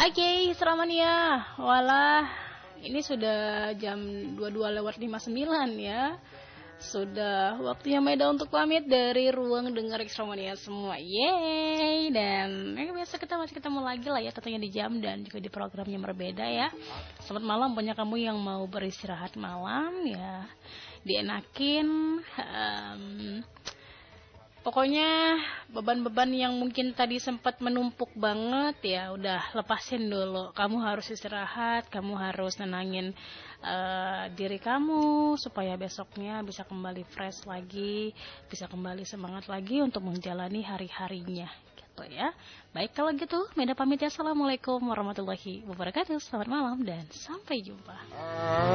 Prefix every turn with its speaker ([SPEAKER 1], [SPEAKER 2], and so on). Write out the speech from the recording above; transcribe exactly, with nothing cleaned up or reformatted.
[SPEAKER 1] Oke, Seramania. Walah, ini sudah jam dua puluh dua lewat lima puluh sembilan ya. Sudah waktunya Meda untuk pamit dari ruang dengar Seramania semua. Yeay. Dan eh, biasa kita masih ketemu lagi lah ya, tentunya di jam dan juga di program yang berbeda ya. Selamat malam banyak kamu yang mau beristirahat malam ya. Dienakin um, pokoknya beban-beban yang mungkin tadi sempat menumpuk banget ya udah lepasin dulu. Kamu harus istirahat, kamu harus nenangin uh, diri kamu supaya besoknya bisa kembali fresh lagi, bisa kembali semangat lagi untuk menjalani hari-harinya gitu ya. Baik kalau gitu, Meda pamit ya. Assalamualaikum warahmatullahi wabarakatuh. Selamat malam dan sampai jumpa.